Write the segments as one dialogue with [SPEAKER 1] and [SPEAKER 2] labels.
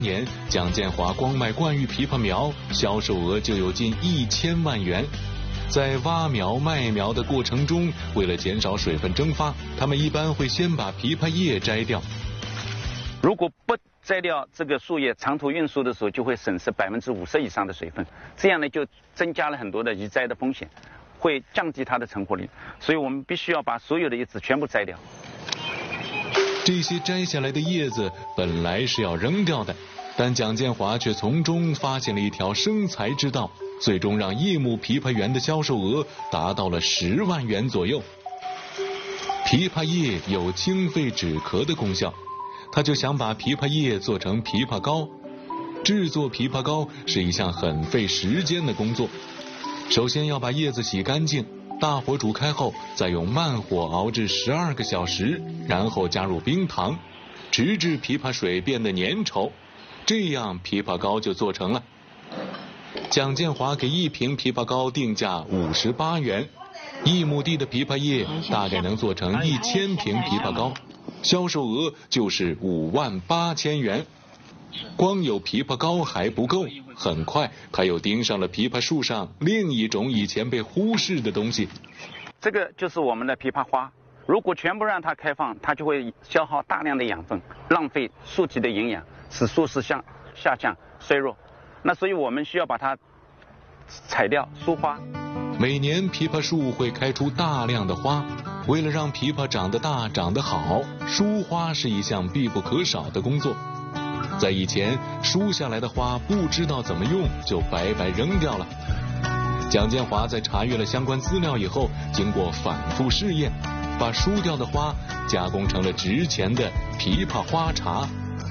[SPEAKER 1] 年，蒋建华光卖冠玉枇杷苗，销售额就有近1000万元。在挖苗卖苗的过程中，为了减少水分蒸发，他们一般会先把枇杷叶摘掉。
[SPEAKER 2] 如果不摘掉这个树叶，长途运输的时候就会损失50%以上的水分，这样呢就增加了很多的移栽的风险，会降低它的成活率。所以我们必须要把所有的叶子全部摘掉。
[SPEAKER 1] 这些摘下来的叶子本来是要扔掉的，但蒋建华却从中发现了一条生财之道，最终让叶木枇杷园的销售额达到了10万元左右。枇杷叶有清肺止咳的功效，他就想把枇杷叶做成枇杷膏。制作枇杷膏是一项很费时间的工作，首先要把叶子洗干净，大火煮开后，再用慢火熬至12个小时，然后加入冰糖，直至枇杷水变得粘稠，这样枇杷膏就做成了。蒋建华给1瓶枇杷膏定价58元，1亩地的枇杷叶大概能做成1000瓶枇杷膏，销售额就是58000元。光有枇杷膏还不够，很快他又盯上了枇杷树上另一种以前被忽视的东西。
[SPEAKER 2] 这个就是我们的枇杷花，如果全部让它开放，它就会消耗大量的养分，浪费树体的营养，使树势下降衰弱。那所以我们需要把它采掉疏花。
[SPEAKER 1] 每年枇杷树会开出大量的花，为了让枇杷长得大长得好，疏花是一项必不可少的工作。在以前，疏下来的花不知道怎么用，就白白扔掉了。蒋建华在查阅了相关资料以后，经过反复试验，把疏掉的花加工成了值钱的枇杷花茶。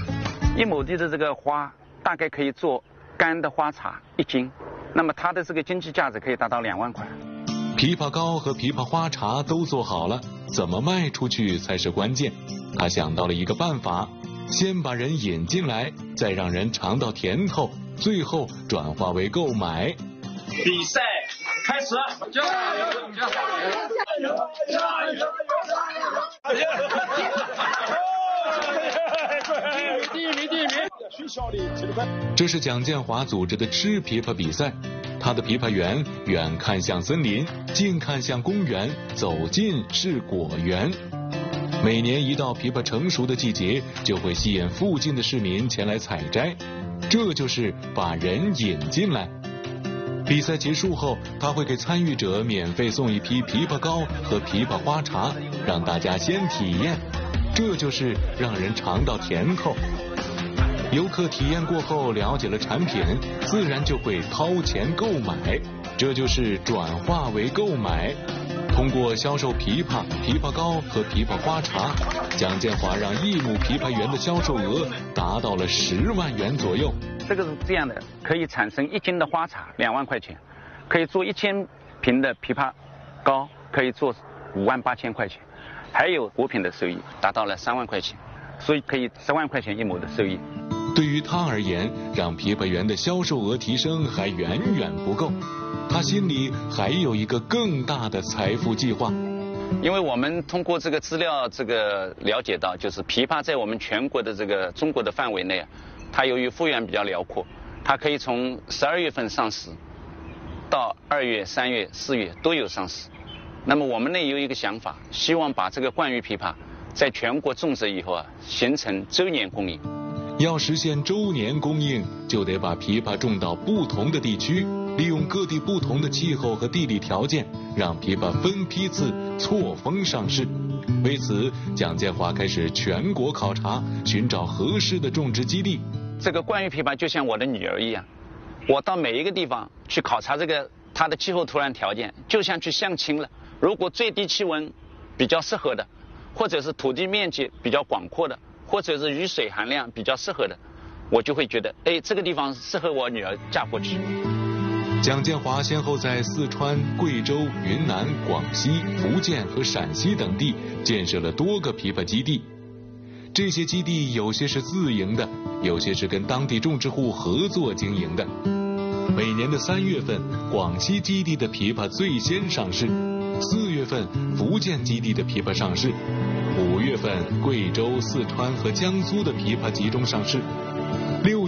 [SPEAKER 2] 1亩地的这个花大概可以做干的花茶1斤，那么它的这个经济价值可以达到2万块。
[SPEAKER 1] 枇杷膏和枇杷花茶都做好了，怎么卖出去才是关键。他想到了一个办法，先把人引进来，再让人尝到甜头，最后转化为购买。
[SPEAKER 3] 比赛开始！加油！加油！加油！加油！第一名！
[SPEAKER 1] 这是蒋建华组织的吃枇杷比赛，他的枇杷园远看像森林，近看像公园，走近是果园。每年一到枇杷成熟的季节，就会吸引附近的市民前来采摘，这就是把人引进来。比赛结束后，他会给参与者免费送一批枇杷膏和枇杷花茶，让大家先体验，这就是让人尝到甜头。游客体验过后了解了产品，自然就会掏钱购买，这就是转化为购买。通过销售枇杷、枇杷膏和枇杷花茶，蒋建华让1亩枇杷园的销售额达到了10万元左右。
[SPEAKER 2] 这个是这样的，可以产生1斤的花茶2万块钱，可以做1000瓶的枇杷膏，可以做58000块钱，还有果品的收益达到了3万块钱，所以可以10万块钱1亩的收益。
[SPEAKER 1] 对于他而言，让枇杷园的销售额提升还远远不够，他心里还有一个更大的财富计划。
[SPEAKER 2] 因为我们通过这个资料了解到，就是枇杷在我们全国的中国的范围内，它由于幅员比较辽阔，它可以从12月份上市到2月、3月、4月都有上市。那么我们呢有一个想法，希望把这个冠玉枇杷在全国种植以后形成周年供应。
[SPEAKER 1] 要实现周年供应，就得把枇杷种到不同的地区，利用各地不同的气候和地理条件，让枇杷分批次错峰上市。为此，蒋建华开始全国考察，寻找合适的种植基地。
[SPEAKER 2] 这个冠玉枇杷就像我的女儿一样，我到每一个地方去考察它的气候土壤条件，就像去相亲了。如果最低气温比较适合的，或者是土地面积比较广阔的，或者是雨水含量比较适合的，我就会觉得，这个地方适合我女儿嫁过去。
[SPEAKER 1] 蒋建华先后在四川、贵州、云南、广西、福建和陕西等地建设了多个枇杷基地。这些基地有些是自营的，有些是跟当地种植户合作经营的。每年的3月份，广西基地的枇杷最先上市；4月份，福建基地的枇杷上市；5月份，贵州、四川和江苏的枇杷集中上市